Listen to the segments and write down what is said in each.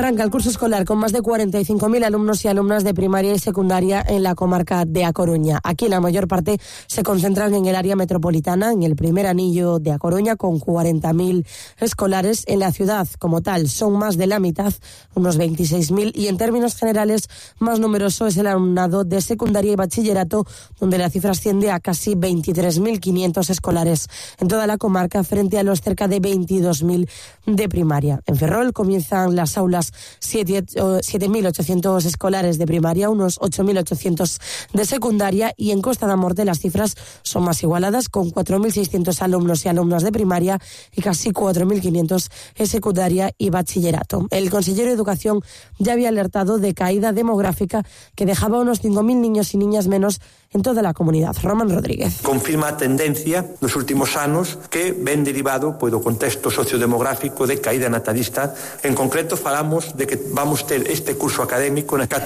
Arranca el curso escolar con más de 45.000 alumnos y alumnas de primaria y secundaria en la comarca de A Coruña. Aquí la mayor parte se concentran en el área metropolitana, en el primer anillo de A Coruña, con 40.000 escolares. En la ciudad como tal son más de la mitad, unos 26.000, y en términos generales más numeroso es el alumnado de secundaria y bachillerato, donde la cifra asciende a casi 23.500 escolares en toda la comarca, frente a los cerca de 22.000 de primaria. En Ferrol comienzan las aulas 7.800 escolares de primaria, unos 8.800 de secundaria, y en Costa da Morte las cifras son más igualadas, con 4.600 alumnos y alumnas de primaria y casi 4.500 en secundaria y bachillerato. El consejero de Educación ya había alertado de caída demográfica que dejaba unos 5.000 niños y niñas menos en toda la comunidad. Román Rodríguez. Confirma a tendencia nos últimos anos que ven derivado do contexto sociodemográfico de caída natalista. En concreto falamos de que vamos ter este curso académico na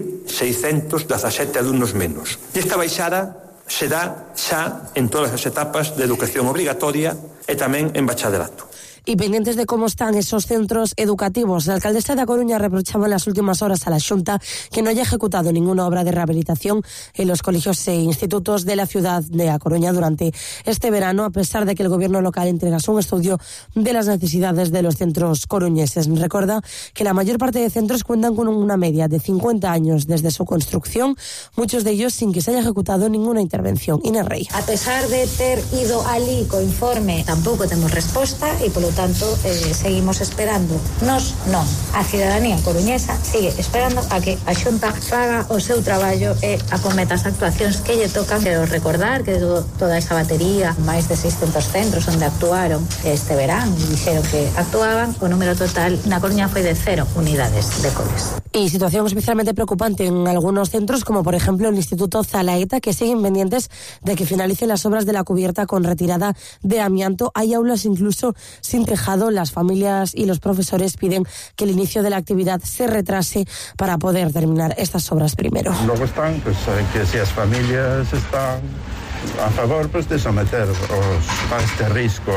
4.617 alumnos menos. E esta baixada se dá xa en todas as etapas de educación obrigatoria e tamén en bachillerato. Y pendientes de cómo están esos centros educativos, la alcaldesa de A Coruña reprochaba en las últimas horas a la Xunta que no haya ejecutado ninguna obra de rehabilitación en los colegios e institutos de la ciudad de A Coruña durante este verano, a pesar de que el gobierno local entregase un estudio de las necesidades de los centros coruñeses. Recuerda que la mayor parte de centros cuentan con una media de 50 años desde su construcción, muchos de ellos sin que se haya ejecutado ninguna intervención. Inés Rey. A pesar de ter ido alí co informe, tampouco temos resposta e polo tanto seguimos esperando. Nos non. A cidadanía coruñesa sigue esperando a que a Xunta faga o seu traballo e acometa as actuacións que lle tocan. Quero recordar que toda esa batería, máis de 600 centros onde actuaron este verán, dixeron que actuaban, o número total na Coruña foi de 0 unidades de coles. Y situación especialmente preocupante en algunos centros, como por ejemplo el Instituto Zalaeta, que siguen pendientes de que finalicen las obras de la cubierta con retirada de amianto. Hay aulas incluso sin tejado. Las familias y los profesores piden que el inicio de la actividad se retrase para poder terminar estas obras primero. Luego están, pues, que si as familias están a favor, pues, de someter a este risco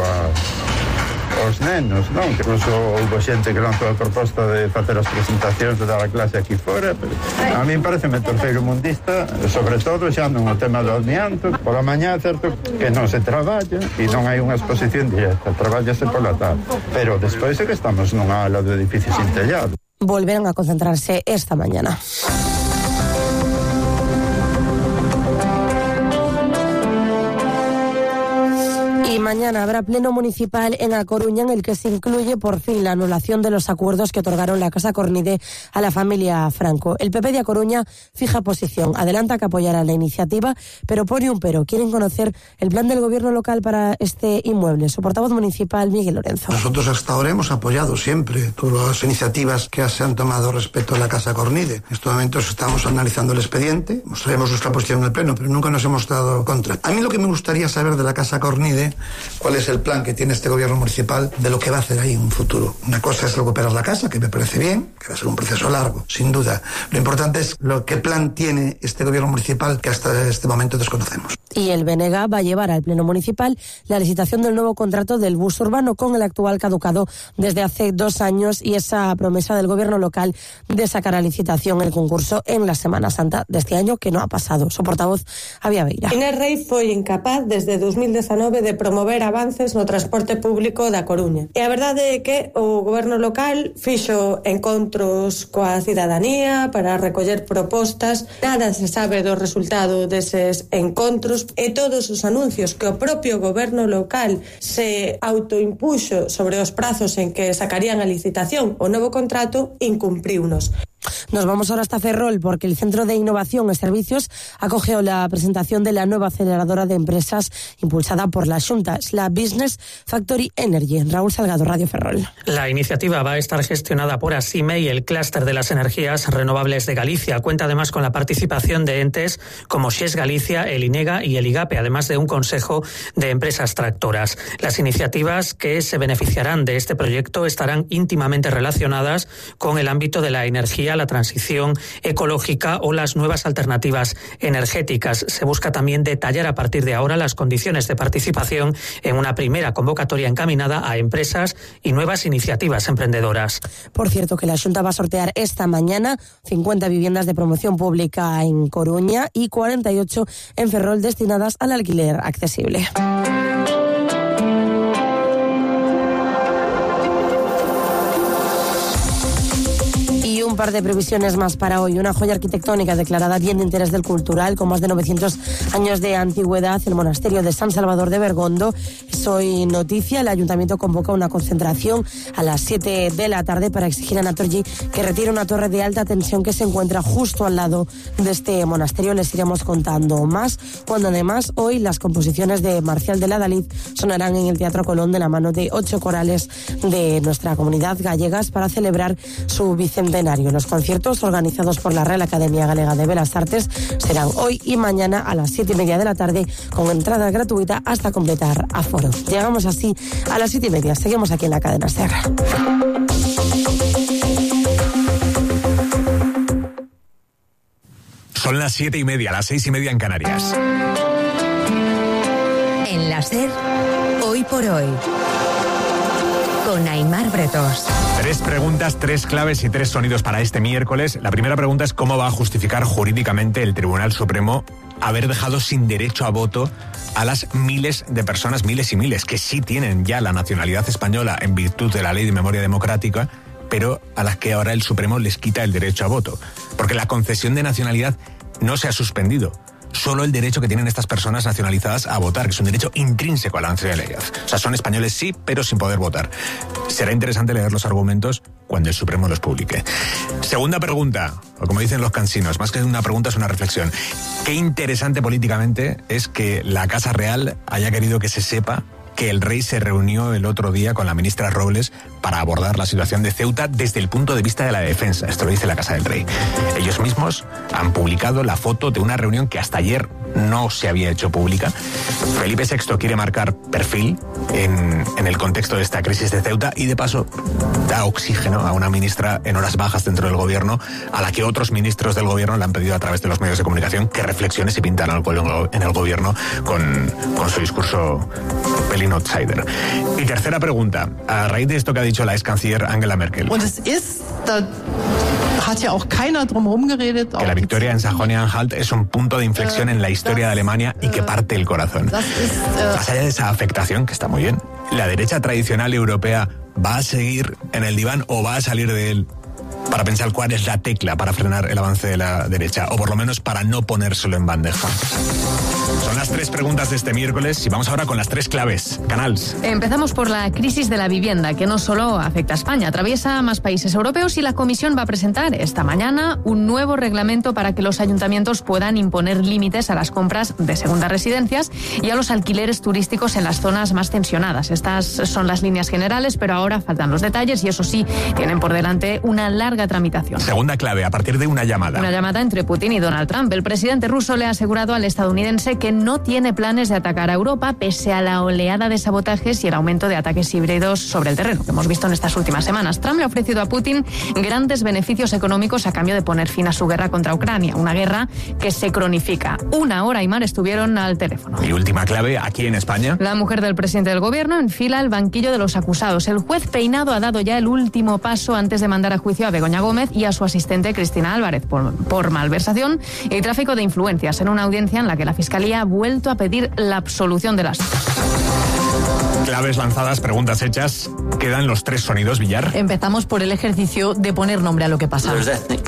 aos nenos, non? Que incluso houve xente que lanzou a proposta de facer as presentacións, de dar a clase aquí fora, pero a mí pareceme terceiro mundista, sobre todo xa no tema do amianto. Pola mañá é certo que non se traballa e non hai unha exposición directa, traballase pola tarde, pero despois é que estamos nunha ala de edificios sin tellado. Volverán a concentrarse esta mañana. Mañana habrá pleno municipal en A Coruña, en el que se incluye por fin la anulación de los acuerdos que otorgaron la Casa Cornide a la familia Franco. El PP de A Coruña fija posición, adelanta que apoyará la iniciativa, pero pone un pero. Quieren conocer el plan del gobierno local para este inmueble. Su portavoz municipal, Miguel Lorenzo. Nosotros hasta ahora hemos apoyado siempre todas las iniciativas que se han tomado respecto a la Casa Cornide. En estos momentos estamos analizando el expediente, mostraremos nuestra posición en el pleno, pero nunca nos hemos dado contra. A mí lo que me gustaría saber de la Casa Cornide, cuál es el plan que tiene este gobierno municipal de lo que va a hacer ahí en un futuro. Una cosa es recuperar la casa, que me parece bien, que va a ser un proceso largo, sin duda. Lo importante es qué plan tiene este gobierno municipal que hasta este momento desconocemos. Y el BNG va a llevar al pleno municipal la licitación del nuevo contrato del bus urbano, con el actual caducado desde hace 2 años, y esa promesa del gobierno local de sacar a licitación el concurso en la Semana Santa de este año, que no ha pasado. Su portavoz, Avia Beira. Inés Rey foi incapaz desde 2019 de promover avances no transporte público da Coruña. E a verdade é que o goberno local fixo encontros coa cidadanía para recoller propostas. Nada se sabe do resultado deses encontros, e todos os anuncios que o propio goberno local se autoimpuxo sobre os prazos en que sacarían a licitación o novo contrato, incumpriunos. Nos vamos ahora hasta Ferrol, porque el Centro de Innovación y Servicios acogió la presentación de la nueva aceleradora de empresas impulsada por la Xunta, es la Business Factory Energy. Raúl Salgado, Radio Ferrol. La iniciativa va a estar gestionada por ASIME y el Clúster de las Energías Renovables de Galicia. Cuenta además con la participación de entes como XES Galicia, el INEGA y el IGAPE, además de un consejo de empresas tractoras. Las iniciativas que se beneficiarán de este proyecto estarán íntimamente relacionadas con el ámbito de la energía convocatoria la transición ecológica o las nuevas alternativas energéticas. Se busca también detallar a partir de ahora las condiciones de participación en una primera convocatoria encaminada a empresas y nuevas iniciativas emprendedoras. Por cierto, que la Xunta va a sortear esta mañana 50 viviendas de promoción pública en Coruña y 48 en Ferrol destinadas al alquiler accesible. Un par de previsiones más para hoy. Una joya arquitectónica declarada bien de interés del cultural con más de 900 años de antigüedad, el monasterio de San Salvador de Bergondo. Es hoy noticia. El ayuntamiento convoca una concentración a las 7 de la tarde para exigir a Naturgy que retire una torre de alta tensión que se encuentra justo al lado de este monasterio. Les iremos contando más cuando además hoy las composiciones de Marcial de la Dalid sonarán en el Teatro Colón de la mano de 8 corales de nuestra comunidad gallegas para celebrar su bicentenario. Los conciertos organizados por la Real Academia Galega de Belas Artes serán hoy y mañana a las 7:30 de la tarde con entrada gratuita hasta completar aforo. Llegamos así a las 7:30. Seguimos aquí en la cadena SER. Son las 7:30, las 6:30 en Canarias. En la SER, hoy por hoy, con Aimar Bretos. 3 preguntas, 3 claves y 3 sonidos para este miércoles. La primera pregunta es cómo va a justificar jurídicamente el Tribunal Supremo haber dejado sin derecho a voto a las miles de personas, miles y miles, que sí tienen ya la nacionalidad española en virtud de la Ley de Memoria Democrática, pero a las que ahora el Supremo les quita el derecho a voto. Porque la concesión de nacionalidad no se ha suspendido. Solo el derecho que tienen estas personas nacionalizadas a votar, que es un derecho intrínseco a la nacionalidad. O sea, son españoles sí, pero sin poder votar. Será interesante leer los argumentos cuando el Supremo los publique. Segunda pregunta, o como dicen los cansinos, más que una pregunta es una reflexión. Qué interesante políticamente es que la Casa Real haya querido que se sepa que el rey se reunió el otro día con la ministra Robles para abordar la situación de Ceuta desde el punto de vista de la defensa. Esto lo dice la Casa del Rey. Ellos mismos han publicado la foto de una reunión que hasta ayer no se había hecho pública. Felipe VI quiere marcar perfil en el contexto de esta crisis de Ceuta y de paso da oxígeno a una ministra en horas bajas dentro del gobierno, a la que otros ministros del gobierno le han pedido a través de los medios de comunicación que reflexione si pintan algo en el gobierno con su discurso pelín outsider. Y tercera pregunta, a raíz de esto que ha dicho la ex canciller Angela Merkel. Que la victoria en Sajonia-Anhalt es un punto de inflexión en la historia de Alemania y que parte el corazón. Más allá de esa afectación, que está muy bien, ¿la derecha tradicional europea va a seguir en el diván o va a salir de él para pensar cuál es la tecla para frenar el avance de la derecha, o por lo menos para no ponérselo en bandeja? Son las 3 preguntas de este miércoles y vamos ahora con las 3 claves. Canals. Empezamos por la crisis de la vivienda, que no solo afecta a España, atraviesa más países europeos y la Comisión va a presentar esta mañana un nuevo reglamento para que los ayuntamientos puedan imponer límites a las compras de segundas residencias y a los alquileres turísticos en las zonas más tensionadas. Estas son las líneas generales, pero ahora faltan los detalles y eso sí, tienen por delante una larga tramitación. Segunda clave, a partir de una llamada. Una llamada entre Putin y Donald Trump. El presidente ruso le ha asegurado al estadounidense que no tiene planes de atacar a Europa pese a la oleada de sabotajes y el aumento de ataques híbridos sobre el terreno que hemos visto en estas últimas semanas. Trump le ha ofrecido a Putin grandes beneficios económicos a cambio de poner fin a su guerra contra Ucrania, una guerra que se cronifica. 1 hora y más estuvieron al teléfono. Y última clave, aquí en España. La mujer del presidente del gobierno enfila el banquillo de los acusados. El juez Peinado ha dado ya el último paso antes de mandar a juicio a Begoña Gómez y a su asistente Cristina Álvarez por malversación y tráfico de influencias en una audiencia en la que la Fiscalía ha vuelto a pedir la absolución de las dos. Claves lanzadas, preguntas hechas. Quedan los 3 sonidos, Villar. Empezamos por el ejercicio de poner nombre a lo que pasa.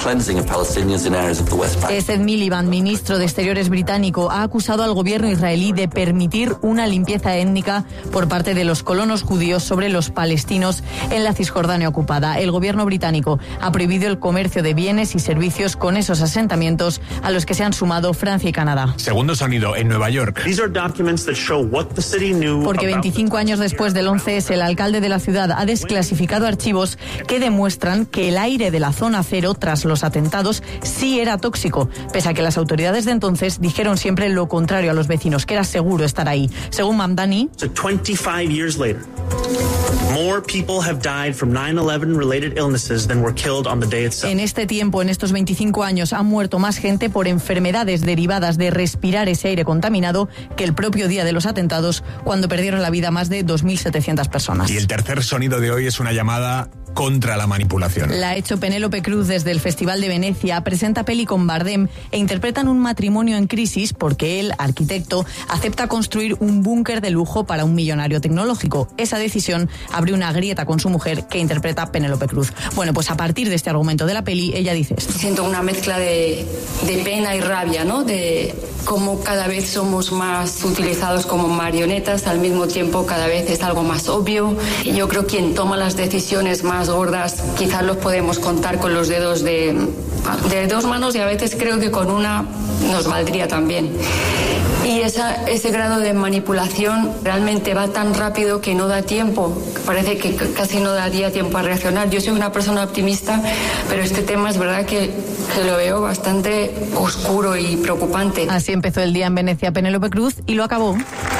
Ed Miliband, ministro de Exteriores británico, ha acusado al gobierno israelí de permitir una limpieza étnica por parte de los colonos judíos sobre los palestinos en la Cisjordania ocupada. El gobierno británico ha prohibido el comercio de bienes y servicios con esos asentamientos a los que se han sumado Francia y Canadá. Segundo sonido, en Nueva York. Porque 25 años después del 11S, el alcalde de la ciudad ha desclasificado archivos que demuestran que el aire de la zona cero tras los atentados sí era tóxico, pese a que las autoridades de entonces dijeron siempre lo contrario a los vecinos, que era seguro estar ahí. Según Mamdani, More people have died from 9/11 related illnesses than were killed on the day itself. En este tiempo, en estos 25 años, han muerto más gente por enfermedades derivadas de respirar ese aire contaminado que el propio día de los atentados, cuando perdieron la vida más de 2.700 personas. Y el tercer sonido de hoy es una llamada contra la manipulación. La ha hecho Penélope Cruz desde el Festival de Venecia. Presenta peli con Bardem e interpretan un matrimonio en crisis porque él, arquitecto, acepta construir un búnker de lujo para un millonario tecnológico. Esa decisión abre una grieta con su mujer, que interpreta Penélope Cruz. Bueno, pues a partir de este argumento de la peli, ella dice esto. Siento una mezcla de pena y rabia, ¿no? De cómo cada vez somos más utilizados como marionetas, al mismo tiempo cada vez es algo más obvio. Yo creo que quien toma las decisiones más gordas quizás los podemos contar con los dedos de dos manos, y a veces creo que con una nos valdría también. Y ese grado de manipulación realmente va tan rápido que no da tiempo, parece que casi no daría tiempo a reaccionar. Yo soy una persona optimista, pero este tema es verdad que lo veo bastante oscuro y preocupante. Así empezó el día en Venecia Penélope Cruz y lo acabó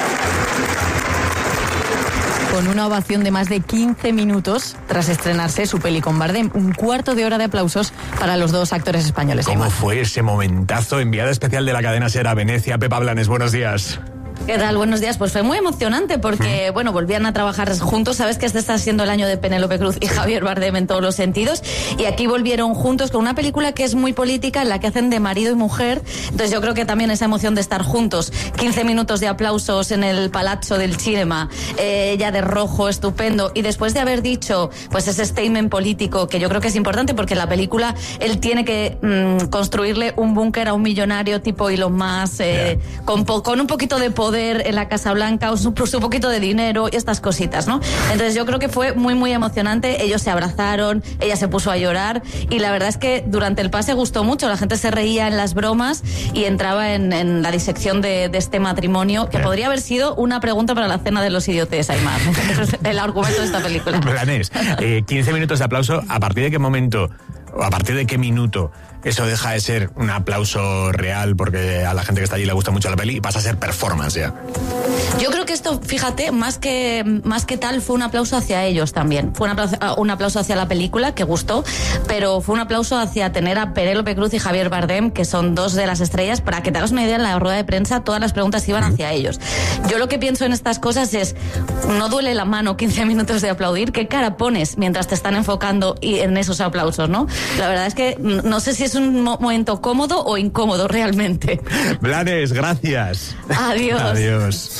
con una ovación de más de 15 minutos tras estrenarse su peli con Bardem. Un cuarto de hora de aplausos para los dos actores españoles. ¿Cómo fue ese momentazo? Enviada especial de la cadena SER a Venecia, Pepa Blanes, buenos días. ¿Qué tal? Buenos días. Pues fue muy emocionante porque, bueno, volvían a trabajar juntos. Sabes que este está siendo el año de Penélope Cruz y Javier Bardem en todos los sentidos. Y aquí volvieron juntos con una película que es muy política, en la que hacen de marido y mujer. Entonces yo creo que también esa emoción de estar juntos. 15 minutos de aplausos en el Palazzo del Cinema. Ella de rojo, estupendo. Y después de haber dicho, pues ese statement político, que yo creo que es importante porque en la película él tiene que construirle un búnker a un millonario tipo Elon Musk, con un poquito de poder en la Casa Blanca, un poquito de dinero y estas cositas, ¿no? Entonces yo creo que fue muy, muy emocionante. Ellos se abrazaron, ella se puso a llorar y la verdad es que durante el pase gustó mucho. La gente se reía en las bromas y entraba en la disección de este matrimonio, que podría haber sido una pregunta para la cena de los idiotes, Aymar. El argumento de esta película. Blanes, 15 minutos de aplauso. ¿A partir de qué momento o a partir de qué minuto eso deja de ser un aplauso real porque a la gente que está allí le gusta mucho la peli y pasa a ser performance ya? Yo creo que esto, fíjate, más que tal, fue un aplauso hacia ellos también. Fue un aplauso hacia la película, que gustó, pero fue un aplauso hacia tener a Penélope Cruz y Javier Bardem, que son dos de las estrellas. Para que te hagas una idea, en la rueda de prensa todas las preguntas iban hacia ellos. Yo lo que pienso en estas cosas es, no duele la mano 15 minutos de aplaudir. ¿Qué cara pones mientras te están enfocando y en esos aplausos, no? La verdad es que no sé si es un momento cómodo o incómodo realmente. Blanes, gracias. Adiós. Adiós.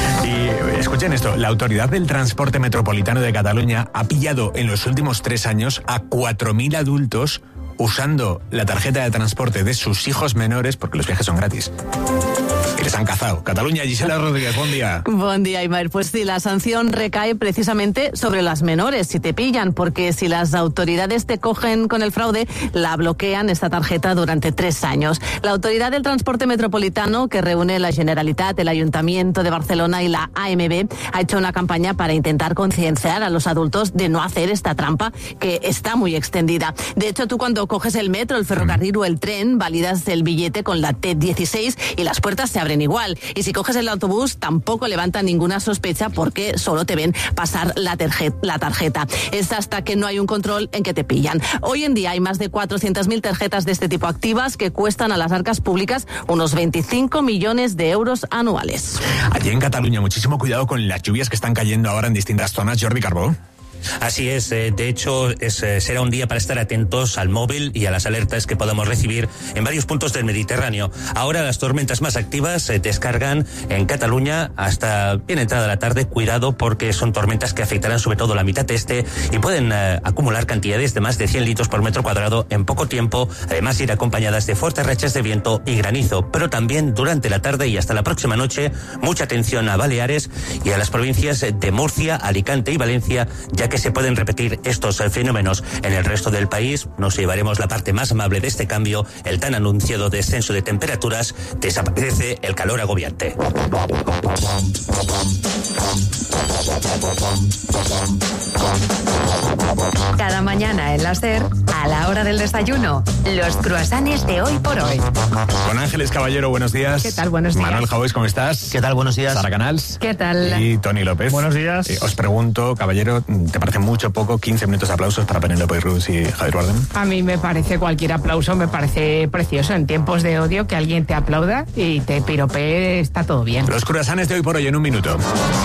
Y escuchen esto, la Autoridad del Transporte Metropolitano de Cataluña ha pillado en los últimos 3 años a 4.000 adultos usando la tarjeta de transporte de sus hijos menores, porque los viajes son gratis. Y les han cazado. Cataluña, Gisela Rodríguez, buen día. Buen día, Aymar. Pues sí, la sanción recae precisamente sobre las menores, si te pillan, porque si las autoridades te cogen con el fraude, la bloquean esta tarjeta durante 3 años. La Autoridad del Transporte Metropolitano, que reúne la Generalitat, el Ayuntamiento de Barcelona y la AMB, ha hecho una campaña para intentar concienciar a los adultos de no hacer esta trampa, que está muy extendida. De hecho, tú cuando coges el metro, el ferrocarril o el tren, validas el billete con la T16 y las puertas se abren igual. Y si coges el autobús, tampoco levantan ninguna sospecha porque solo te ven pasar la tarjeta. Es hasta que no hay un control en que te pillan. Hoy en día hay más de 400.000 tarjetas de este tipo activas que cuestan a las arcas públicas unos 25 millones de euros anuales. Allí en Cataluña, muchísimo cuidado con las lluvias que están cayendo ahora en distintas zonas. Jordi Carbó. Así es, de hecho será un día para estar atentos al móvil y a las alertas que podamos recibir en varios puntos del Mediterráneo. Ahora las tormentas más activas se descargan en Cataluña hasta bien entrada la tarde. Cuidado porque son tormentas que afectarán sobre todo la mitad este y pueden acumular cantidades de más de 100 litros por metro cuadrado en poco tiempo, además ir acompañadas de fuertes rachas de viento y granizo. Pero también durante la tarde y hasta la próxima noche, mucha atención a Baleares y a las provincias de Murcia, Alicante y Valencia, ya que se pueden repetir estos fenómenos en el resto del país. Nos llevaremos la parte más amable de este cambio, el tan anunciado descenso de temperaturas. Desaparece el calor agobiante. Cada mañana en la SER, A la hora del desayuno, los croissants de Hoy por Hoy. Con Ángeles Caballero, buenos días. ¿Qué tal? Buenos días. Manuel Jaués, ¿cómo estás? ¿Qué tal? Buenos días. Sara Canals. ¿Qué tal? Y Toni López. Buenos días. Os pregunto, Caballero, ¿te parece mucho o poco 15 minutos de aplausos para Penélope Cruz y Javier Bardem? A mí me parece, cualquier aplauso me parece precioso. En tiempos de odio, que alguien te aplauda y te piropee, está todo bien. Los croissants de Hoy por Hoy en un minuto.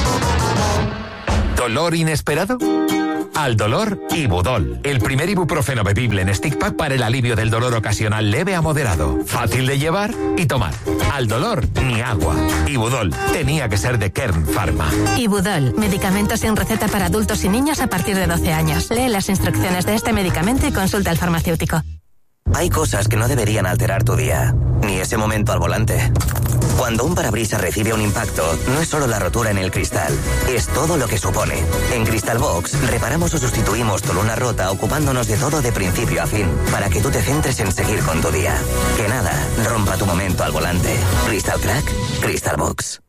¿Dolor inesperado? Al dolor, Ibudol, el primer ibuprofeno bebible en stick pack para el alivio del dolor ocasional leve a moderado, fácil de llevar y tomar. Al dolor, ni agua. Ibudol, tenía que ser de Kern Pharma. Ibudol, medicamento sin receta para adultos y niños a partir de 12 años. Lee las instrucciones de este medicamento y consulta al farmacéutico. Hay cosas que no deberían alterar tu día, ni ese momento al volante. Cuando un parabrisas recibe un impacto, no es solo la rotura en el cristal, es todo lo que supone. En Crystal Box, reparamos o sustituimos tu luna rota ocupándonos de todo de principio a fin, para que tú te centres en seguir con tu día. Que nada rompa tu momento al volante. Crystal Crack, Crystal Box.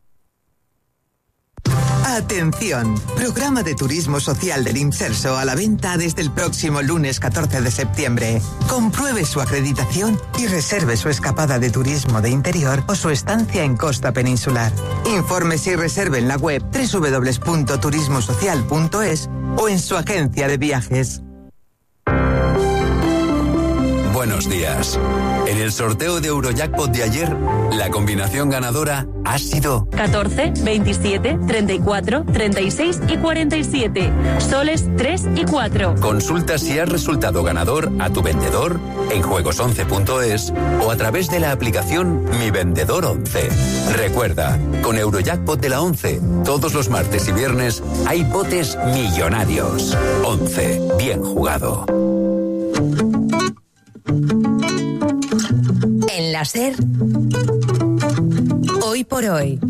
Atención, programa de turismo social del Imserso a la venta desde el próximo lunes 14 de septiembre. Compruebe su acreditación y reserve su escapada de turismo de interior o su estancia en costa peninsular. Infórmese y reserve en la web www.turismosocial.es o en su agencia de viajes. Buenos días. En el sorteo de Eurojackpot de ayer, la combinación ganadora ha sido 14, 27, 34, 36 y 47. Soles 3 y 4. Consulta si has resultado ganador a tu vendedor en juegos11.es o a través de la aplicación Mi Vendedor 11. Recuerda, con Eurojackpot de la 11, todos los martes y viernes hay botes millonarios. 11. Bien jugado. En la SER, Hoy por Hoy,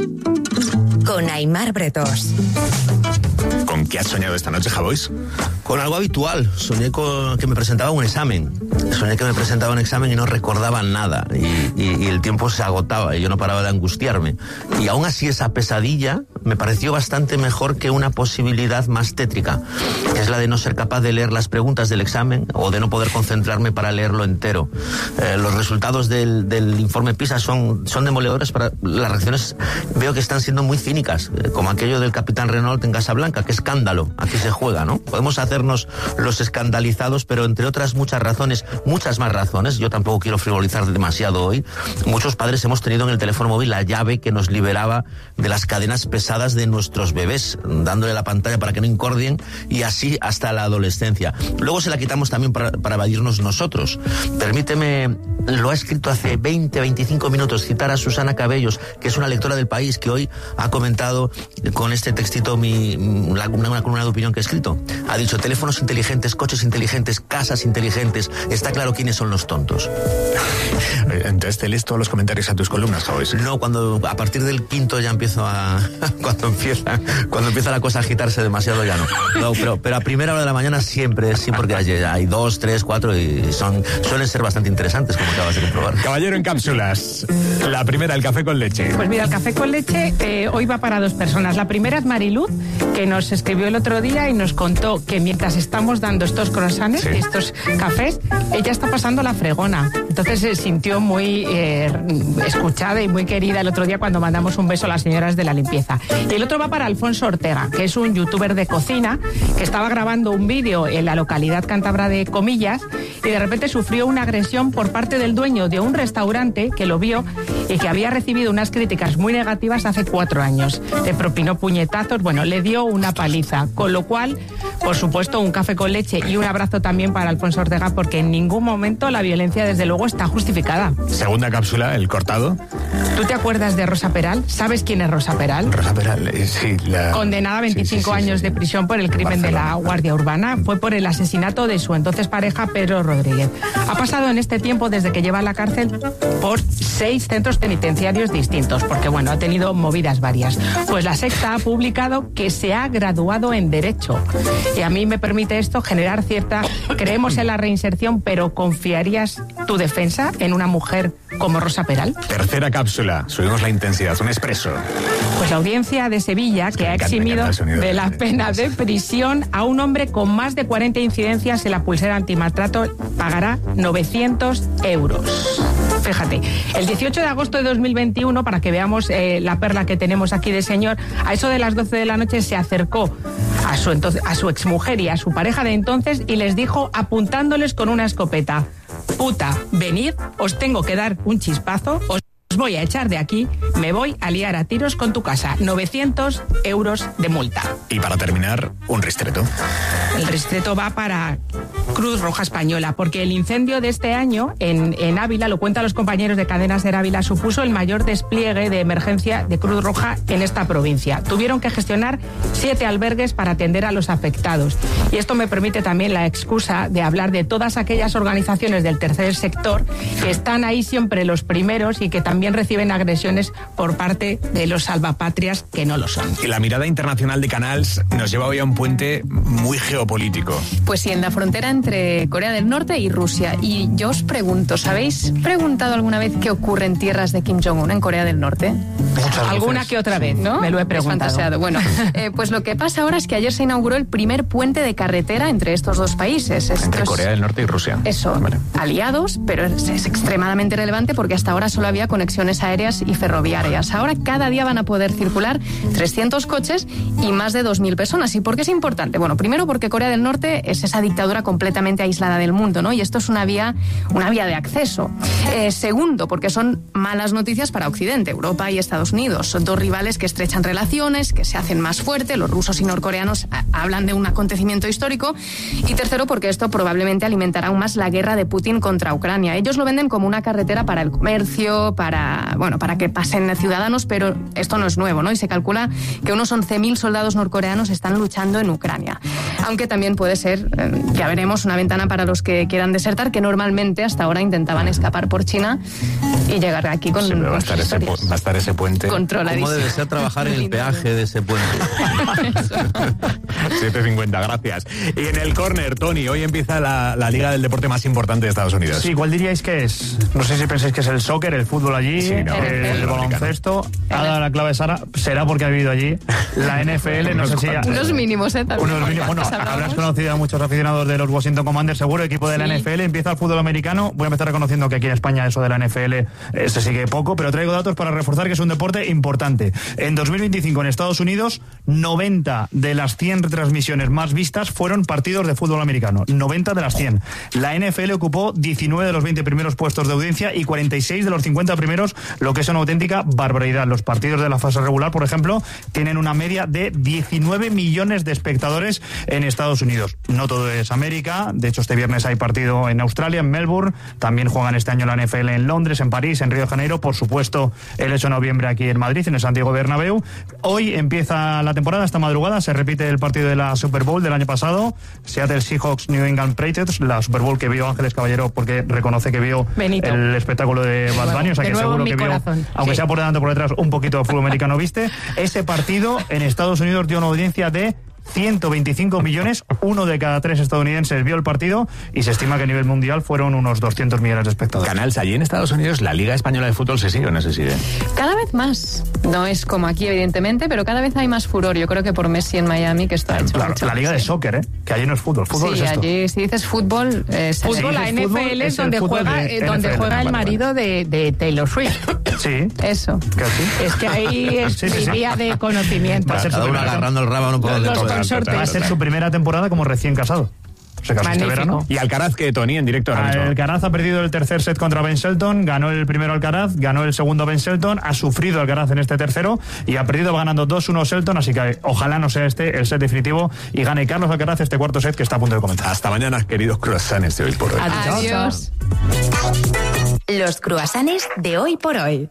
con Aimar Bretós. ¿Con qué has soñado esta noche, Javois? Con algo habitual. Soñé que me presentaba un examen. Soñé que me presentaba un examen y no recordaba nada. Y el tiempo se agotaba y yo no paraba de angustiarme. Y aún así esa pesadilla me pareció bastante mejor que una posibilidad más tétrica, que es la de no ser capaz de leer las preguntas del examen o de no poder concentrarme para leerlo entero. Los resultados del informe PISA son demoledores. Las reacciones veo que están siendo muy cínicas, como aquello del capitán Renault en Casablanca. Qué escándalo, aquí se juega, ¿no? Podemos hacernos los escandalizados, pero entre otras muchas razones, muchas más razones, yo tampoco quiero frivolizar demasiado hoy, muchos padres hemos tenido en el teléfono móvil la llave que nos liberaba de las cadenas pesadas de nuestros bebés, dándole la pantalla para que no incordien, y así hasta la adolescencia. Luego se la quitamos también para evadirnos nosotros. Permíteme, lo ha escrito hace 20-25 minutos, citar a Susana Cabellos, que es una lectora del País, que hoy ha comentado con este textito una columna de opinión que he escrito. Ha dicho: teléfonos inteligentes, coches inteligentes, casas inteligentes. Está claro quiénes son los tontos. Entonces te lees todos los comentarios a tus columnas, Javois. No, a partir del quinto ya empiezo cuando empieza la cosa a agitarse demasiado ya no. Pero a primera hora de la mañana siempre, sí, porque hay 2, 3, 4 y suelen ser bastante interesantes, como acabas de comprobar. Caballero en cápsulas. La primera, el café con leche. Pues mira, el café con leche hoy va para 2 personas. La primera es Mariluz, que nos escribió el otro día y nos contó que mientras estamos dando estos croissants, estos cafés, ella está pasando la fregona. Entonces se sintió muy escuchada y muy querida el otro día cuando mandamos un beso a las señoras de la limpieza. Y el otro va para Alfonso Ortega, que es un youtuber de cocina que estaba grabando un vídeo en la localidad cántabra de Comillas y de repente sufrió una agresión por parte del dueño de un restaurante que lo vio y que había recibido unas críticas muy negativas hace 4 años. Le propinó puñetazos, le dio una paliza, con lo cual, por supuesto, un café con leche y un abrazo también para Alfonso Ortega, porque en ningún momento la violencia, desde luego, está justificada. Segunda cápsula, el cortado. ¿Tú te acuerdas de Rosa Peral? ¿Sabes quién es Rosa Peral? Rosa Peral, sí. Condenada a 25 años de prisión por el crimen de la Guardia Urbana. Fue por el asesinato de su entonces pareja, Pedro Rodríguez. Ha pasado en este tiempo, desde que lleva en la cárcel, por 6 centros penitenciarios distintos, porque ha tenido movidas varias. Pues la Sexta ha publicado que se ha graduado en Derecho. Y a mí me permite esto generar creemos en la reinserción, pero ¿confiarías tu defensa en una mujer como Rosa Peral. Tercera cápsula, subimos la intensidad, un expreso. Pues la audiencia de Sevilla, que ha eximido de la pena de prisión a un hombre con más de 40 incidencias en la pulsera antimaltrato, pagará 900 euros. Fíjate, el 18 de agosto de 2021, para que veamos la perla que tenemos aquí de señor, a eso de las 12 de la noche se acercó a su exmujer y a su pareja de entonces y les dijo, apuntándoles con una escopeta: puta, venid, os tengo que dar un chispazo, os voy a echar de aquí, me voy a liar a tiros con tu casa. 900 euros de multa. Y para terminar, un ristreto. El ristreto va para Cruz Roja Española, porque el incendio de este año en Ávila, lo cuentan los compañeros de Cadena Ser Ávila, supuso el mayor despliegue de emergencia de Cruz Roja en esta provincia. Tuvieron que gestionar 7 albergues para atender a los afectados. Y esto me permite también la excusa de hablar de todas aquellas organizaciones del tercer sector que están ahí siempre los primeros y que también reciben agresiones por parte de los salvapatrias que no lo son. Y la mirada internacional de Canals nos lleva hoy a un puente muy geopolítico. Pues sí, en la frontera entre Corea del Norte y Rusia. Y yo os pregunto, ¿sabéis preguntado alguna vez qué ocurre en tierras de Kim Jong-un en Corea del Norte? Alguna que otra vez, ¿no? Me lo he preguntado. Bueno, pues lo que pasa ahora es que ayer se inauguró el primer puente de carretera entre estos dos países. Entre Corea del Norte y Rusia. Eso, vale. Aliados, pero es extremadamente relevante porque hasta ahora solo había conexiones aéreas y ferroviarias. Ahora cada día van a poder circular 300 coches y más de 2.000 personas. ¿Y por qué es importante? Bueno, primero porque Corea del Norte es esa dictadura completamente aislada del mundo, ¿no? Y esto es una vía de acceso. Segundo, porque son malas noticias para Occidente, Europa y Estados Unidos. Son dos rivales que estrechan relaciones, que se hacen más fuertes. Los rusos y norcoreanos hablan de un acontecimiento histórico. Y tercero, porque esto probablemente alimentará aún más la guerra de Putin contra Ucrania. Ellos lo venden como una carretera para el comercio, para que pasen ciudadanos, pero esto no es nuevo, ¿no? Y se calcula que unos 11.000 soldados norcoreanos están luchando en Ucrania. Aunque también puede ser, ya veremos, una ventana para los que quieran desertar, que normalmente hasta ahora intentaban escapar por China y llegar aquí con... Sí, va a estar ese puente controladísimo. ¿Cómo debe ser trabajar en el peaje de ese puente? 7.50, gracias. Y en el córner, Tony, hoy empieza la liga del deporte más importante de Estados Unidos. Sí, ¿cuál diríais que es? No sé si pensáis que es el soccer, el fútbol allí, sí, no, el baloncesto. Ha dado la clave Sara, será porque ha vivido allí. La NFL, no sé si... Unos mínimos, también. Unos mínimos. Bueno, habrás conocido a muchos aficionados de los Washington Commanders, seguro, equipo de la NFL. Empieza el fútbol americano. Voy a empezar reconociendo que aquí en España eso de la NFL se sigue poco, pero traigo datos para reforzar que es un deporte importante. En 2025 en Estados Unidos, 90 de las 100 retransmisiones más vistas fueron partidos de fútbol americano. 90 de las 100. La NFL ocupó 19 de los 20 primeros puestos de audiencia y 46 de los 50 primeros, lo que es una auténtica barbaridad. Los partidos de la fase regular, por ejemplo, tienen una media de 19 millones de espectadores en Estados Unidos. No todo es América. De hecho, este viernes hay partido en Australia, en Melbourne. También juegan este año la NFL en Londres, en París, en Río de Janeiro. Por supuesto, el 8 de noviembre aquí en Madrid, en el Santiago Bernabéu. Hoy empieza la temporada, esta madrugada. Se repite el partido de la Super Bowl del año pasado. Seattle Seahawks, New England Patriots. La Super Bowl que vio Ángeles Caballero porque reconoce que vio Benito, el espectáculo de Bad Bunny. O sea que seguro que vio, aunque sea por delante o por detrás, un poquito de fútbol americano viste. Ese partido en Estados Unidos dio una audiencia de 125 millones, 1 de cada 3 estadounidenses vio el partido y se estima que a nivel mundial fueron unos 200 millones de espectadores. Canals, allí en Estados Unidos la Liga Española de Fútbol se sigue o no se sigue. Cada vez más. No es como aquí, evidentemente, pero cada vez hay más furor. Yo creo que por Messi en Miami, que esto ha hecho la Liga de soccer, que allí no es fútbol. Fútbol sí, es esto. Allí si dices fútbol... fútbol, la NFL es donde juega el marido de Taylor Swift. Sí. Eso. Es que ahí es mi vía de conocimiento. Cada uno agarrando el rábano por el Va a ser su primera temporada como recién casado. Se casó este verano. ¿Y Alcaraz qué, Tony, en directo ahora mismo? Alcaraz ha perdido el tercer set contra Ben Shelton, ganó el primero Alcaraz, ganó el segundo Ben Shelton, ha sufrido Alcaraz en este tercero y ha perdido, va ganando 2-1 Shelton, así que ojalá no sea este el set definitivo y gane Carlos Alcaraz este cuarto set que está a punto de comenzar. Hasta mañana, queridos croissants de hoy por hoy. Adiós. Los croissants de hoy por hoy.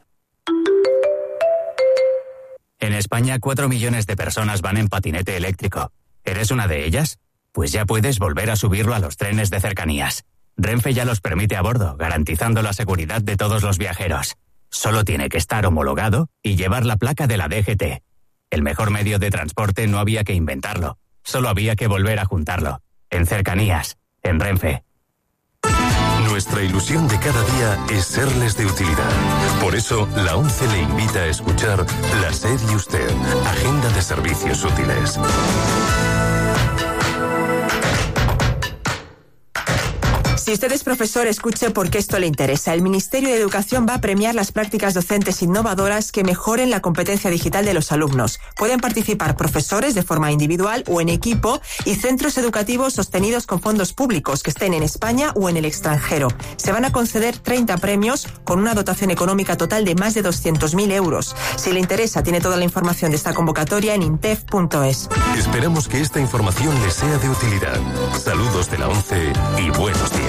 En España, 4 millones de personas van en patinete eléctrico. ¿Eres una de ellas? Pues ya puedes volver a subirlo a los trenes de cercanías. Renfe ya los permite a bordo, garantizando la seguridad de todos los viajeros. Solo tiene que estar homologado y llevar la placa de la DGT. El mejor medio de transporte no había que inventarlo, solo había que volver a juntarlo. En cercanías, en Renfe. Nuestra ilusión de cada día es serles de utilidad. Por eso, la ONCE le invita a escuchar La SED y usted, Agenda de Servicios Útiles. Si usted es profesor, escuche porque esto le interesa. El Ministerio de Educación va a premiar las prácticas docentes innovadoras que mejoren la competencia digital de los alumnos. Pueden participar profesores de forma individual o en equipo y centros educativos sostenidos con fondos públicos que estén en España o en el extranjero. Se van a conceder 30 premios con una dotación económica total de más de 200.000 euros. Si le interesa, tiene toda la información de esta convocatoria en intef.es. Esperamos que esta información le sea de utilidad. Saludos de la ONCE y buenos días.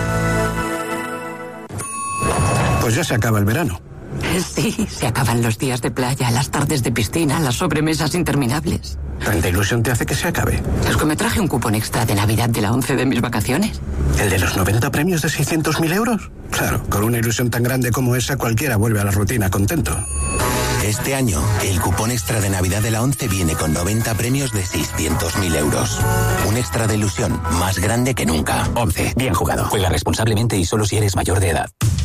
Pues ya se acaba el verano. Sí, se acaban los días de playa, las tardes de piscina, las sobremesas interminables. ¿Tanta ilusión te hace que se acabe? Es que me traje un cupón extra de Navidad de la ONCE de mis vacaciones. ¿El de los 90 premios de 600.000 euros? Claro, con una ilusión tan grande como esa, cualquiera vuelve a la rutina contento. Este año, el cupón extra de Navidad de la ONCE viene con 90 premios de 600.000 euros. Un extra de ilusión más grande que nunca. ONCE, bien jugado. Juega responsablemente y solo si eres mayor de edad.